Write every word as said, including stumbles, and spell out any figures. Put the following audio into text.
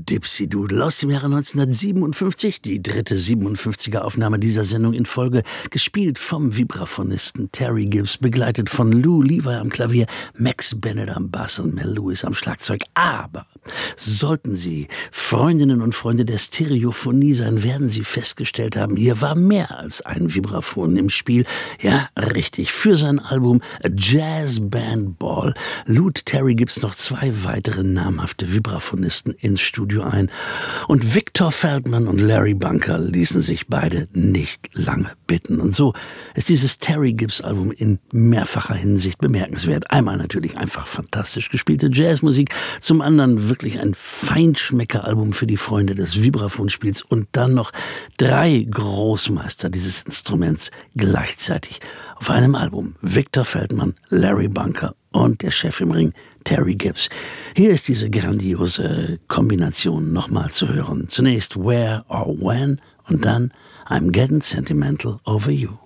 Dipsy Doodle aus dem Jahre neunzehnhundertsiebenundfünfzig, die dritte siebenundfünfziger Aufnahme dieser Sendung in Folge, gespielt vom Vibraphonisten Terry Gibbs, begleitet von Lou Levi am Klavier, Max Bennett am Bass und Mel Lewis am Schlagzeug. Aber sollten Sie Freundinnen und Freunde der Stereophonie sein, werden Sie festgestellt haben, hier war mehr als ein Vibraphon im Spiel. Ja, richtig, für sein Album A Jazz Band Ball lud Terry Gibbs noch zwei weitere namhafte Vibraphonisten ins Studio ein. Und Victor Feldman und Larry Bunker ließen sich beide nicht lange bitten. Und so ist dieses Terry Gibbs Album in mehrfacher Hinsicht bemerkenswert. Einmal natürlich einfach fantastisch gespielte Jazzmusik, zum anderen wirklich ein Feinschmecker-Album für die Freunde des Vibraphonspiels und dann noch drei Großmeister dieses Instruments gleichzeitig auf einem Album. Victor Feldman, Larry Bunker und der Chef im Ring, Terry Gibbs. Hier ist diese grandiose Kombination nochmal zu hören. Zunächst Where or When und dann I'm Getting Sentimental Over You.